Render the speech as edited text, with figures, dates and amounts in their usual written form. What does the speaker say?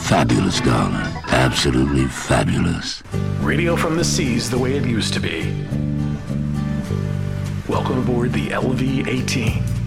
Fabulous, darling. Absolutely fabulous. Radio from the seas the way it used to be. Welcome aboard the LV-18.